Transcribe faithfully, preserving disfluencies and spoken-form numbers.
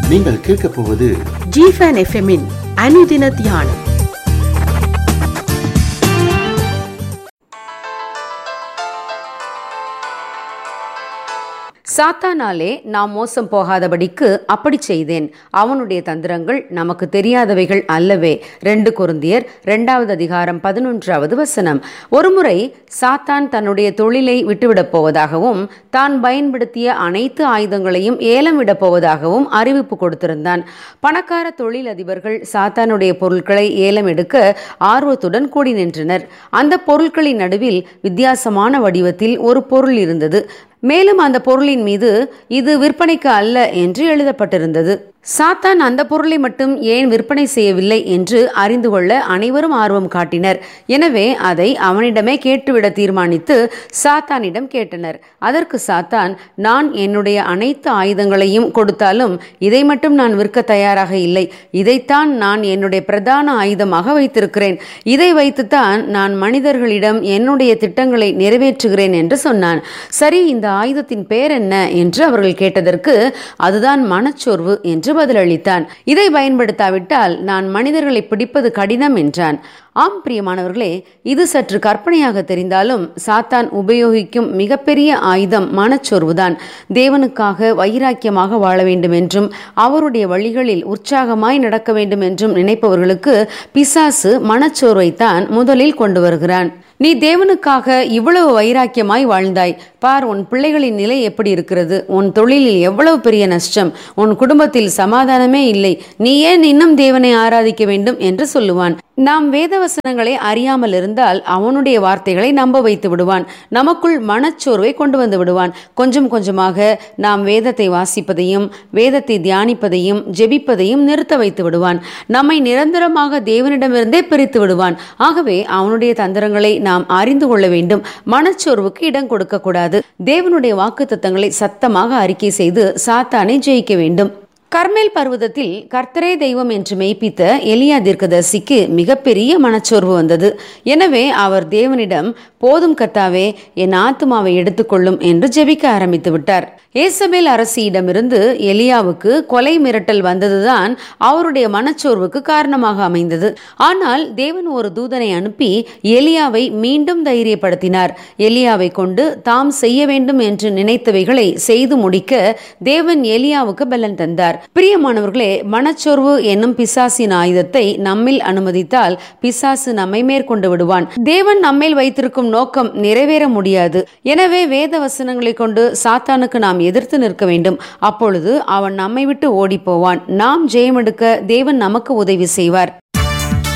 நீங்கள் கேட்கப் போவது ஜிஃபன் எஃப்எம்மின் அனுதின தியானம். சாத்தானாலே நாம் மோசம் போகாதபடிக்கு அப்படி செய்தேன். அவனுடைய தந்திரங்கள் நமக்கு தெரியாதவைகள் அல்லவே. ரெண்டு கொரிந்தியர் இரண்டாவது அதிகாரம் பதினொன்றாவது வசனம். ஒருமுறை சாத்தான் தன்னுடைய தொழிலை விட்டுவிடப் போவதாகவும் தான் பயன்படுத்திய அனைத்து ஆயுதங்களையும் ஏலம் விடப் போவதாகவும் அறிவிப்பு கொடுத்திருந்தான். பணக்கார தொழில் அதிபர்கள் சாத்தானுடைய பொருட்களை ஏலம் எடுக்க ஆர்வத்துடன் கூடி நின்றனர். அந்த பொருட்களின் நடுவில் வித்தியாசமான வடிவத்தில் ஒரு பொருள் இருந்தது. மேலும் அந்த பொருளின் மீது இது விற்பனைக்கு அல்ல என்று எழுதப்பட்டிருந்தது. சாத்தான் அந்த பொருளை மட்டும் ஏன் விற்பனை செய்யவில்லை என்று அறிந்து கொள்ள அனைவரும் ஆர்வம் காட்டினர். எனவே அதை அவனிடமே கேட்டுவிட தீர்மானித்து சாத்தானிடம் கேட்டனர். அதற்கு சாத்தான், நான் என்னுடைய அனைத்து ஆயுதங்களையும் கொடுத்தாலும் இதை மட்டும் நான் விற்க தயாராக இல்லை. இதைத்தான் நான் என்னுடைய பிரதான ஆயுதமாக வைத்திருக்கிறேன். இதை வைத்துத்தான் நான் மனிதர்களிடம் என்னுடைய திட்டங்களை நிறைவேற்றுகிறேன் என்று சொன்னான். சரி, இந்த ஆயுதத்தின் பெயர் என்ன என்று அவர்கள் கேட்டதற்கு, அதுதான் மனச்சோர்வு என்று பதிலளித்தான். இதை பயன்படுத்தாவிட்டால் நான் மனிதர்களை பிடிப்பது கடினம் என்றான். ஆம் பிரியமானவர்களே, இது சற்று கற்பனையாக தெரிந்தாலும் சாத்தான் உபயோகிக்கும் மிகப்பெரிய ஆயுதம் மனச்சோர்வுதான். தேவனுக்காக வைராக்கியமாக வாழ வேண்டும் என்றும் அவருடைய வழிகளில் உற்சாகமாய் நடக்க வேண்டும் என்றும் நினைப்பவர்களுக்கு பிசாசு மனச்சோர்வைத்தான் முதலில் கொண்டு வருகிறான். நீ தேவனுக்காக இவ்வளவு வைராக்கியமாய் வாழ்ந்தாய், பார் உன் பிள்ளைகளின் நிலை எப்படி இருக்கிறது, உன் தொழிலில் எவ்வளவு பெரிய நஷ்டம், உன் குடும்பத்தில் சமாதானமே இல்லை, நீ ஏன் இன்னும் தேவனை ஆராதிக்க வேண்டும் என்று சொல்லுவான். நாம் வேதவசனங்களை அறியாமல் இருந்தால் அவனுடைய வார்த்தைகளை நம்ப வைத்து விடுவான். நமக்குள் மனச்சோர்வை கொண்டு வந்து விடுவான். கொஞ்சம் கொஞ்சமாக நாம் வேதத்தை வாசிப்பதையும் வேதத்தை தியானிப்பதையும் ஜெபிப்பதையும் நிறுத்த வைத்து விடுவான். நம்மை நிரந்தரமாக தேவனிடமிருந்தே பிரித்து விடுவான். ஆகவே அவனுடைய தந்திரங்களை நாம் அறிந்து கொள்ள வேண்டும். மனச்சோர்வுக்கு இடம் கொடுக்க கூடாது. தேவனுடைய வாக்குத்தத்தங்களை சத்தமாக அறிக்கை செய்து சாத்தானை ஜெயிக்க வேண்டும். கர்மேல் பர்வதத்தில் கர்த்தரே தெய்வம் என்று மெய்ப்பித்த எலியா தீர்க்கதரிசிக்கு மிகப்பெரிய மனச்சோர்வு வந்தது. எனவே அவர் தேவனிடம், போதும் கர்த்தாவே, என் ஆத்துமாவை எடுத்துக்கொள்ளும் என்று ஜெபிக்க ஆரம்பித்து விட்டார். ஏசபேல் அரசியிடமிருந்து எலியாவுக்கு கொலை மிரட்டல் வந்ததுதான் அவருடைய மனச்சோர்வுக்கு காரணமாக அமைந்தது. ஆனால் தேவன் ஒரு தூதனை அனுப்பி எலியாவை மீண்டும் தைரியப்படுத்தினார். எலியாவை கொண்டு தாம் செய்ய வேண்டும் என்று நினைத்தவைகளை செய்து முடிக்க தேவன் எலியாவுக்கு பலன் தந்தார். பிரியமானவர்களே, மனச்சோர்வு என்னும் பிசாசின் ஆயுதத்தை நம்மில் அனுமதித்தால் பிசாசு நம்மை மேற்கொண்டு விடுவான். தேவன் நம்மேல் வைத்திருக்கும் நோக்கம் நிறைவேற முடியாது. எனவே வேத வசனங்களை கொண்டு சாத்தானுக்கு நாம் எதிர்த்து நிற்க வேண்டும். அப்பொழுது அவன் நம்மை விட்டு ஓடி போவான். நாம் ஜெயமெடுக்க தேவன் நமக்கு உதவி செய்வார்.